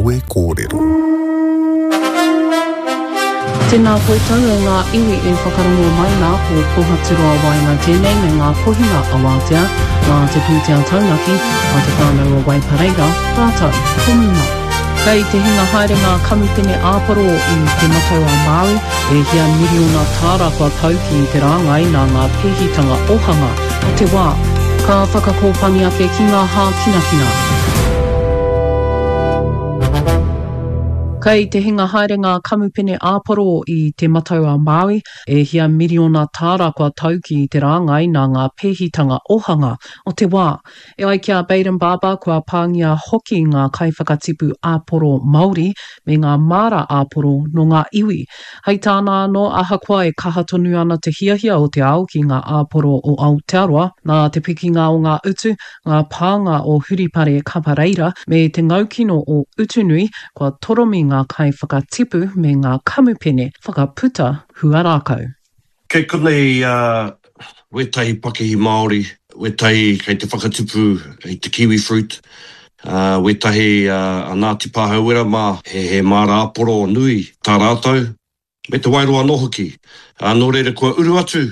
e kōrero. Tēnā koe tau e ngā iwi e whakarongo mai nā ko pohaturua wai ngā tēnei me ngā kohinga awatea, ngā te pūtea taunaki, ngā te whānau wai pareira, rātau, komuna. Kei te hinga haere ngā kamupene āparo i te matau a Māui, e hia miriona tārapa tau ki te rāngai nā ngā pēhitanga ohanga o te wā. Ka whakakōpangi ake ki ngā hā kinakina. Kei te hinga haere ngā kamupene āparo i te matau a Māui, e hia miriona tāraka tau ki te rāngai nā ngā pēhitanga ohanga o te wā. E ai kia Baden Barber kua pāngia hoki ngā kaiwhakatipu āporo Māori me ngā māra āporo no ngā iwi. Hei tāna anō ahakoa e kaha tonu ana te hiahia o te ao ki ngā āporo o Aotearoa, nā te pikinga o ngā utu, ngā pānga o Huripare Kapareira, me te ngaukino o Utunui, kua toromi ngā kaiwhakatipu me ngā kamupene whakaputa huarākau. Kei konei wetahi Pakehi Māori, wetahi kei te whakatipu i te kiwi fruit, wetahi a Ngāti Pāhauera mā he māra āporo nui tā rātau, me te wairoa no hoki. Nō reira kua uru atu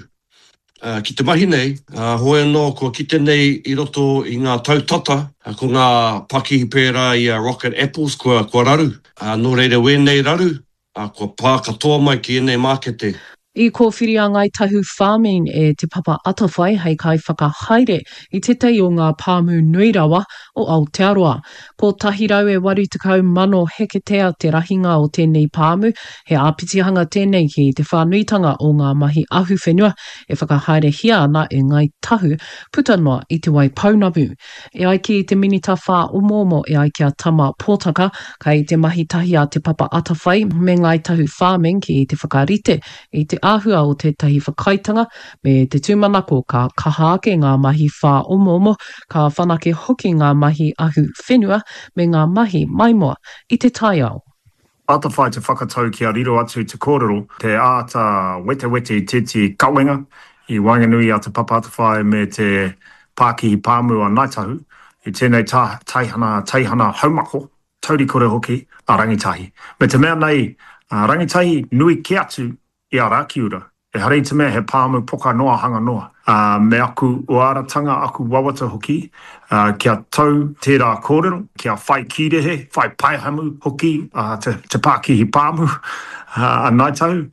ki te mahi nei, hoi anō kua kite nei i roto i ngā tautata, ko ngā Pakehi pērā i Rocket Apples kua raru. Nō reira wēnei raru, kua pā katoa mai ki enei mākete. I kōwhiria ngai tahu farming e te papa atawhai hei kai whakahaere i tetei o ngā pāmu nui rawa o Aotearoa. Ko tahirau e 80 mano heketea te rahinga o tēnei pāmu, he āpitihanga tēnei ki te whānuitanga o ngā mahi ahu whenua e whakahaere hia ana e ngai tahu putanoa i te wai paunabu. E ai ki te minita whā umomo e ai kia tama pōtaka kai te mahi tahi a te papa atawhai me ngai tahu farming ki te whakarite i te āhua o tētahi whakaitanga me te tūmanako ka kaha ake ngā mahi whā umomo, ka whanake hoki ngā mahi ahu whenua me ngā mahi maimoa i te tai ao. Atawhai te whakatau ki a riro atu te kōrero, te āta wete i titi kawenga, i wanganui a te papa atawhai me te Pākihi pāmu a Naitahu, i tēnei taihana haumako, tauri kore hoki a rangitahi. Me te mea nei, rangitahi nui ki atu i a Rākiura. E harei te mea he pāmu poka noa hanga noa. Me aku o aratanga aku wawata hoki, kia tau tērā kōrero, kia whai kirehe, whai paihamu hoki, te Pākihi pāmu a Naitahu.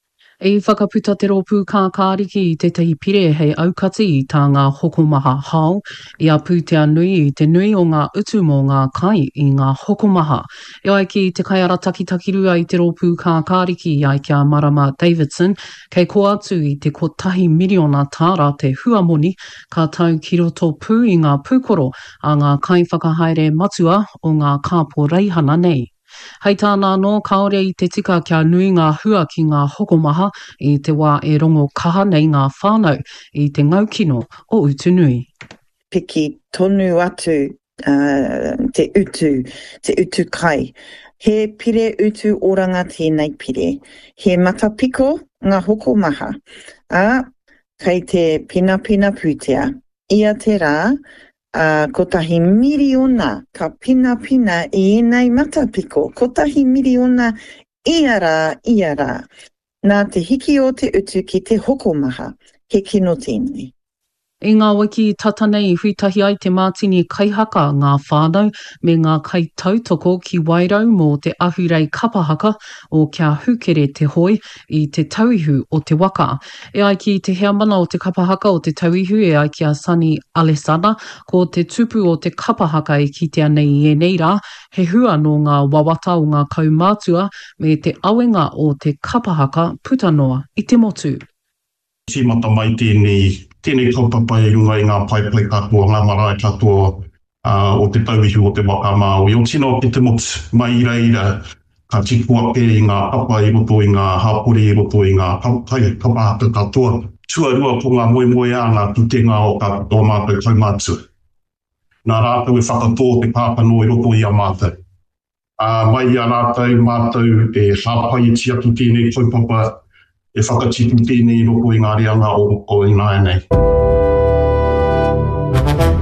E whakaputa te rōpū kākāriki i tētahi pire hei aukati i tā ngā hokomaha hao, i a pūtea nui i te nui o ngā utu mō ngā kai i ngā hokomaha. E ai ki te kaiara takitakirua i te rōpū kākāriki i ai kia Marama Davidson, kei ko atu i te kotahi miriona tāra te huamoni, ka tau ki roto pū i ngā pūkoro a ngā kai whakahaere matua o ngā kāpō reihana nei. Hei tāna anō kaore i te tika kia nui ngā hua ki ngā hokomaha i te wā e rongo kaha nei ngā whānau i te ngaukino o Utunui. Piki tonu atu te utu kai. He pire utu oranga tēnei pire. He matapiko ngā hokomaha. Kei te pina pūtea. Ia te rā, kotahi miriona ka pina i enei matapiko. Kotahi miriona ia rā. Nā te hiki o te utu ki te hokomaha. He kino tēnei. I ngā wiki tata nei i huitahi ai te mātini kaihaka ngā whānau me ngā kai tautoko ki wairau mō te ahurei kapahaka o kia hukere te hoi i te tauihu o te waka. E ai ki te hea mana o te kapahaka o te tauihu e ai kia Sani Alesana ko te tupu o te kapahaka e kitea nei i enei rā, he hua no ngā wawata o ngā kaumātua me te awenga o te kapahaka putanoa i te motu. Tīmata mai tēnei kaupapa e runga i ngā paipai katoa, ngā marae katoa o te tauihu o te waka Māui. O tino ki te motu mai ira, ka tikua pē i ngā papa i roto i ngā hapori i roto i ngā kapahaka katoa. Tuarua po ngā moe a ngā tutenga o katoa mātou kaumātua. Nā rātou e whakatō te pāpano i roto i a mātou. Mai a rātou mātou e hāpai ti atu tēnei kaupapa e whakatipu tēnei roko i ngā reanga o i ngā nei.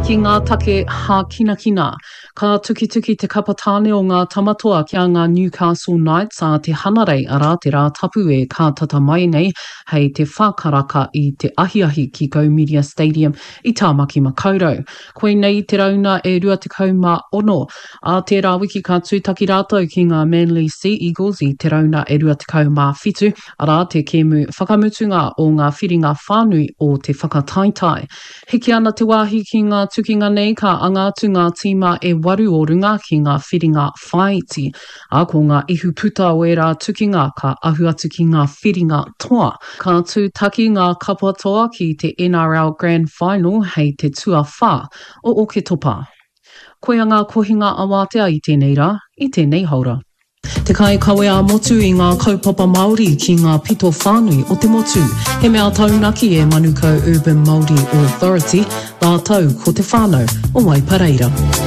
Ki ngā take hā kina kina, ka tuki te kapatāne o ngā tamatoa kia ngā Newcastle Knights a te hanarei ara te rā tapu e ka tata mai nei hei te whākaraka I te ahiahi ki Go Media Stadium I Tāmaki Makaurau. Koe nei te rauna e 26 a te rā wiki ka tūtaki rātou ki ngā Manly Sea Eagles I te rauna e 27 ara te kēmu whakamutunga o ngā whiringa whānui o te whakataitai. Hiki ana te wāhi ki ngā tukinga nei ka angatu ngā tīma e 8 o runga ki ngā whiringa whaiti. A ko ngā ihu puta o e rā tukinga ka ahu atu ki ngā whiringa toa. Ka tūtaki ngā kapatoa ki te NRL Grand Final hei te tuawha o Oketopa. Koe a ngā kohinga awatea I tēnei rā, I tēnei haura. Te kai kawe a motu I ngā kaupapa Māori ki ngā pito whānui o te motu. He mea taunaki e Manukau Urban Māori Authority, nā tau ko te whānau o Waipareira.